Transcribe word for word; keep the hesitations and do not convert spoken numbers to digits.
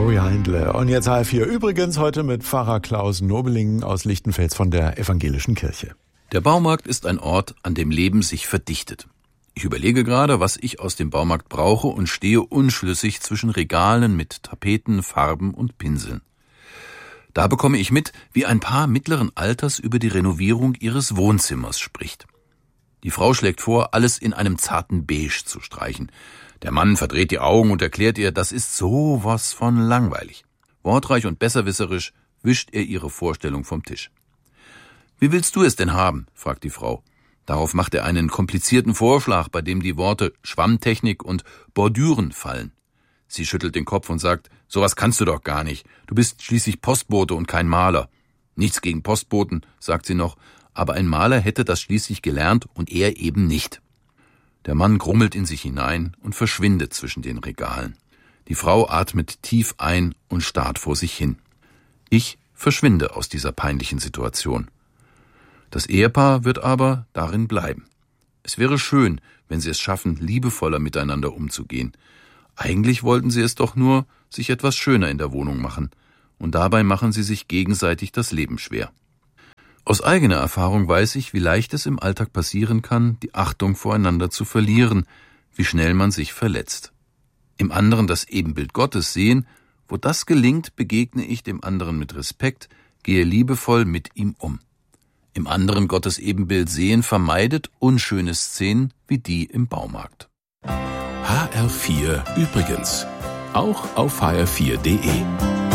Chloe Heindle. Und jetzt H F vier. Übrigens heute mit Pfarrer Klaus Nobeling aus Lichtenfels von der Evangelischen Kirche. Der Baumarkt ist ein Ort, an dem Leben sich verdichtet. Ich überlege gerade, was ich aus dem Baumarkt brauche und stehe unschlüssig zwischen Regalen mit Tapeten, Farben und Pinseln. Da bekomme ich mit, wie ein Paar mittleren Alters über die Renovierung ihres Wohnzimmers spricht. Die Frau schlägt vor, alles in einem zarten Beige zu streichen. Der Mann verdreht die Augen und erklärt ihr, das ist sowas von langweilig. Wortreich und besserwisserisch wischt er ihre Vorstellung vom Tisch. »Wie willst du es denn haben?« fragt die Frau. Darauf macht er einen komplizierten Vorschlag, bei dem die Worte Schwammtechnik und Bordüren fallen. Sie schüttelt den Kopf und sagt, sowas kannst du doch gar nicht. Du bist schließlich Postbote und kein Maler. Nichts gegen Postboten, sagt sie noch, aber ein Maler hätte das schließlich gelernt und er eben nicht. Der Mann grummelt in sich hinein und verschwindet zwischen den Regalen. Die Frau atmet tief ein und starrt vor sich hin. Ich verschwinde aus dieser peinlichen Situation. Das Ehepaar wird aber darin bleiben. Es wäre schön, wenn sie es schaffen, liebevoller miteinander umzugehen. Eigentlich wollten sie es doch nur sich etwas schöner in der Wohnung machen, und dabei machen sie sich gegenseitig das Leben schwer. Aus eigener Erfahrung weiß ich, wie leicht es im Alltag passieren kann, die Achtung voreinander zu verlieren, wie schnell man sich verletzt. Im anderen das Ebenbild Gottes sehen, wo das gelingt, begegne ich dem anderen mit Respekt, gehe liebevoll mit ihm um. Im anderen Gottes Ebenbild sehen vermeidet unschöne Szenen wie die im Baumarkt. H R vier übrigens, auch auf H R vier punkt de.